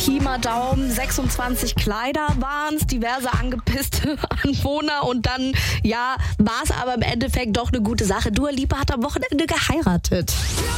Pi mal Daumen, 26 Kleider waren es, diverse angepisste Anwohner und dann, ja, war es aber im Endeffekt doch eine gute Sache. Dua Lipa hat am Wochenende geheiratet.